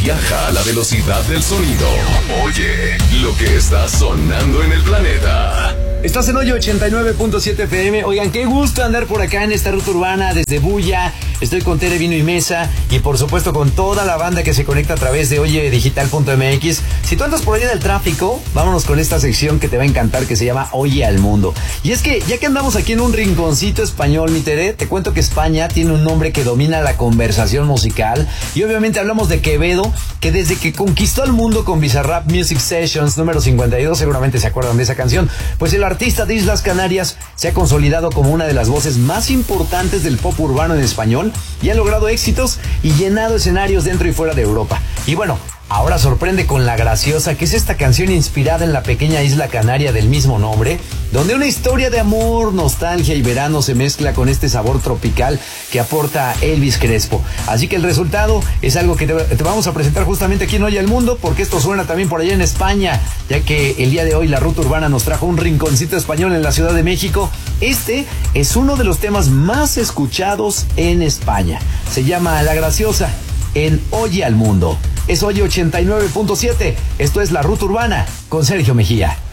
Viaja a la velocidad del sonido. Oye lo que está sonando en el planeta. Estás en Hoy 89.7 FM. Oigan, qué gusto andar por acá en esta ruta urbana desde Bulla. Estoy con Tere Vino y Mesa y por supuesto con toda la banda que se conecta a través de oyedigital.mx. Si tú andas por allá del tráfico, vámonos con esta sección que te va a encantar, que se llama Oye al Mundo. Y es que ya que andamos aquí en un rinconcito español, mi Tere, te cuento que España tiene un nombre que domina la conversación musical. Y obviamente hablamos de Quevedo, que desde que conquistó el mundo con Bizarrap Music Sessions número 52, seguramente se acuerdan de esa canción, pues el artista de Islas Canarias se ha consolidado como una de las voces más importantes del pop urbano en español y ha logrado éxitos y llenado escenarios dentro y fuera de Europa. Y bueno, ahora sorprende con La Graciosa, que es esta canción inspirada en la pequeña isla canaria del mismo nombre, donde una historia de amor, nostalgia y verano se mezcla con este sabor tropical que aporta Elvis Crespo. Así que el resultado es algo que te vamos a presentar justamente aquí en Hoy al Mundo, porque esto suena también por allá en España, ya que el día de hoy la ruta urbana nos trajo un rinconcito español en la Ciudad de México. Este es uno de los temas más escuchados en España. Se llama La Graciosa en Oye al Mundo. Es Hoy 89.7. Esto es La Ruta Urbana con Sergio Mejía.